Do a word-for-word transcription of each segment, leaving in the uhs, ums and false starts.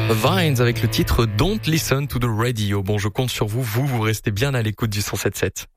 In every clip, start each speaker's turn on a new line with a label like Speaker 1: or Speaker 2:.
Speaker 1: Vines avec le titre Don't Listen to the Radio. Bon, je compte sur vous, vous, vous restez bien à l'écoute du cent sept sept.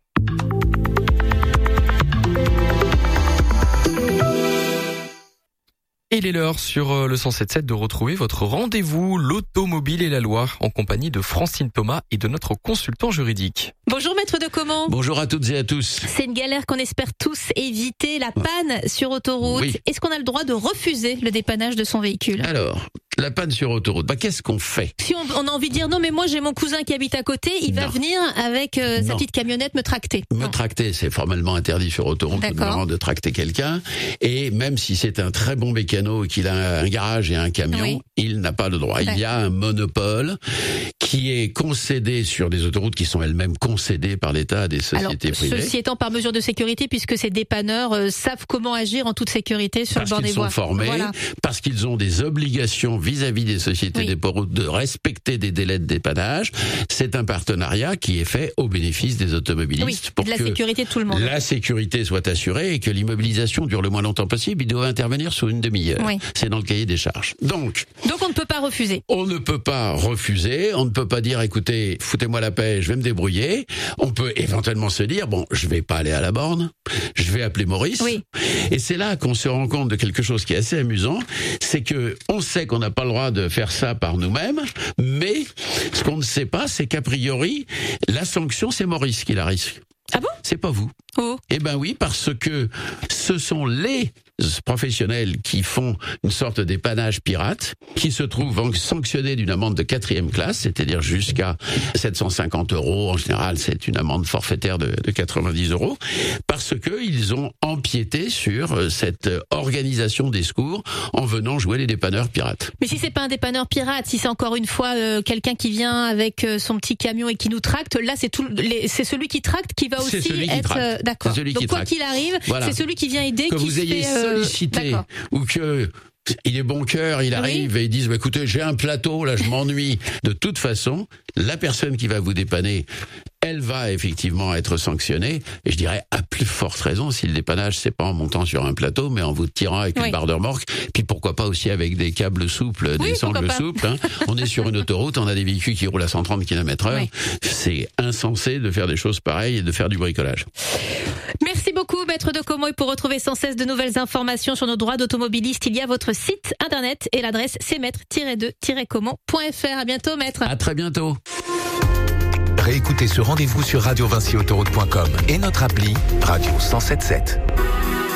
Speaker 1: Et il est l'heure sur le cent sept sept de retrouver votre rendez-vous, l'automobile et la loi, en compagnie de Francine Thomas et de notre consultant juridique.
Speaker 2: Bonjour maître de Comment.
Speaker 3: Bonjour à toutes et à tous.
Speaker 2: C'est une galère qu'on espère tous éviter, la panne sur autoroute.
Speaker 3: Oui.
Speaker 2: Est-ce qu'on a le droit de refuser le dépannage de son véhicule ?
Speaker 3: Alors, la panne sur autoroute, bah, qu'est-ce qu'on fait ?
Speaker 2: Si on, on a envie de dire non mais moi j'ai mon cousin qui habite à côté, il va
Speaker 3: Non.
Speaker 2: venir avec euh, sa
Speaker 3: Non.
Speaker 2: petite camionnette me tracter.
Speaker 3: Me
Speaker 2: Non.
Speaker 3: tracter, c'est formellement interdit sur autoroute
Speaker 2: D'accord.
Speaker 3: de tracter quelqu'un. Et même si c'est un très bon mécano et qu'il a un garage et un camion,
Speaker 2: Oui.
Speaker 3: il n'a pas le droit.
Speaker 2: D'accord.
Speaker 3: Il y a un monopole qui est concédé sur des autoroutes qui sont elles-mêmes concédées par l'État à des sociétés
Speaker 2: Alors,
Speaker 3: privées.
Speaker 2: ceci étant par mesure de sécurité, puisque ces dépanneurs euh, savent comment agir en toute sécurité sur
Speaker 3: Parce
Speaker 2: le bord
Speaker 3: qu'ils
Speaker 2: des
Speaker 3: sont
Speaker 2: voies.
Speaker 3: formés,
Speaker 2: Voilà.
Speaker 3: parce qu'ils ont des obligations vis-à-vis des sociétés
Speaker 2: Oui.
Speaker 3: des autoroutes de respecter des délais de dépannage. C'est un partenariat qui est fait au bénéfice des automobilistes
Speaker 2: Oui,
Speaker 3: pour
Speaker 2: de la
Speaker 3: que
Speaker 2: sécurité de tout le monde.
Speaker 3: la sécurité soit assurée et que l'immobilisation dure le moins longtemps possible. Il doit intervenir sur une demi-heure.
Speaker 2: Oui.
Speaker 3: C'est dans le cahier des charges. Donc,
Speaker 2: Donc on ne peut pas refuser.
Speaker 3: on ne peut pas refuser, on ne peut pas dire écoutez, foutez-moi la paix, je vais me débrouiller. On peut éventuellement se dire bon, je vais pas aller à la borne, je vais appeler Maurice.
Speaker 2: Oui.
Speaker 3: Et c'est là qu'on se rend compte de quelque chose qui est assez amusant, c'est que on sait qu'on n'a pas le droit de faire ça par nous-mêmes, mais ce qu'on ne sait pas, c'est qu'a priori, la sanction, c'est Maurice qui la risque.
Speaker 2: Ah bon ?
Speaker 3: C'est pas vous.
Speaker 2: Oh.
Speaker 3: Eh ben oui, parce que ce sont les professionnels qui font une sorte dépannage pirate, qui se trouvent sanctionnés d'une amende de quatrième classe, c'est-à-dire jusqu'à sept cent cinquante euros. En général, c'est une amende forfaitaire de, de quatre-vingt-dix euros, parce que ils ont empiété sur cette organisation des secours en venant jouer les dépanneurs pirates.
Speaker 2: Mais si c'est pas un dépanneur pirate, si c'est encore une fois euh, quelqu'un qui vient avec euh, son petit camion et qui nous tracte, là c'est tout, les, c'est celui qui tracte qui va
Speaker 3: C'est
Speaker 2: aussi
Speaker 3: celui qui
Speaker 2: être
Speaker 3: tracte.
Speaker 2: euh, d'accord.
Speaker 3: C'est celui
Speaker 2: Donc
Speaker 3: qui
Speaker 2: quoi
Speaker 3: tracte.
Speaker 2: qu'il arrive,
Speaker 3: Voilà.
Speaker 2: c'est celui qui vient aider,
Speaker 3: Que
Speaker 2: qui
Speaker 3: vous
Speaker 2: se
Speaker 3: ayez
Speaker 2: fait, euh,
Speaker 3: sollicité
Speaker 2: d'accord.
Speaker 3: ou que il est bon cœur, il arrive
Speaker 2: Oui.
Speaker 3: et ils disent bah, écoutez, j'ai un plateau, là je m'ennuie. De toute façon, la personne qui va vous dépanner, elle va effectivement être sanctionnée, et je dirais à plus forte raison si le dépannage c'est pas en montant sur un plateau, mais en vous tirant avec
Speaker 2: Oui.
Speaker 3: une barre de remorque, puis pourquoi pas aussi avec des câbles souples,
Speaker 2: Oui,
Speaker 3: des sangles
Speaker 2: pourquoi pas.
Speaker 3: souples. Hein. On est sur une autoroute, on a des véhicules qui roulent à cent trente kilomètres heure.
Speaker 2: Oui.
Speaker 3: C'est insensé de faire des choses pareilles et de faire du bricolage.
Speaker 2: Merci beaucoup, maître de Como. Et pour retrouver sans cesse de nouvelles informations sur nos droits d'automobiliste, il y a votre site internet et l'adresse c'est maître tiret de tiret comment point f r. À bientôt, maître.
Speaker 3: À très bientôt.
Speaker 4: Réécoutez ce rendez-vous sur radio vinci autoroute point com et notre appli Radio cent sept sept.